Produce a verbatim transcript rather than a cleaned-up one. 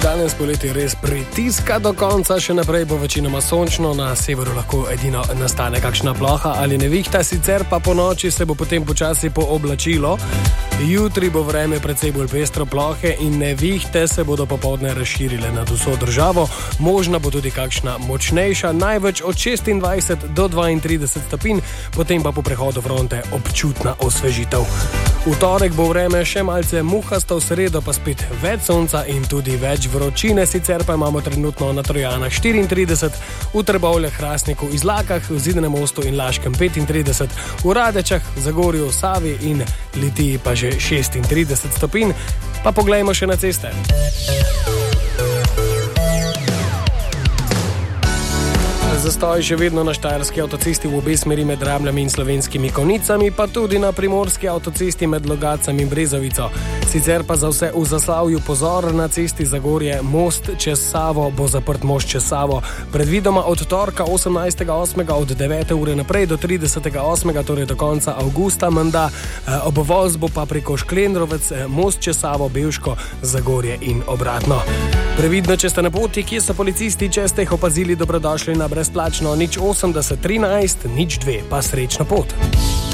Danes poleti res pritiska do konca, še naprej bo večinoma sončno, na severu lahko edino nastane kakšna ploha ali nevihta, sicer pa po noči se bo potem počasi pooblačilo. Jutri bo vreme precej bolj pestro, plohe in nevihte se bodo popoldne razširile nad vso državo. Možna bo tudi kakšna močnejša, največ od šestindvajset do dvaintrideset stopinj, potem pa po prehodu fronte občutna osvežitev. V torek bo vreme še malce muhasto, v sredo pa spet več sonca in tudi več vročine, sicer pa imamo trenutno na Trojanah štiriintrideset, v Trbovljah, Hrastniku, Izlakah, v Zidanem Mostu in Laškem petintrideset, v Radečah, Zagorju, Savi in Litiji pa že šestintrideset stopinj. Pa poglejmo še na ceste. Zastoj še vedno na štajerski avtocesti v obe smeri med Rabljami in Slovenskimi Konjicami, pa tudi na primorski avtocesti med Logatcem in Brezovico. Sicer pa za vse v Zaslavju pozor, na cesti Zagorje most čez Savo bo zaprt most čez Savo. Predvidoma od torka osemnajstega osmega od devete ure naprej do tridesetega osmega, torej do konca avgusta menda. Obvoz bo pa preko Šklendrovec, most čez Savo, Bevško, Zagorje in obratno. Previdno, če ste na poti, kje so policisti, če ste jih opazili, dobrodošli na brezplačno nič osemdeset trinajst nič dve, pa srečno pot.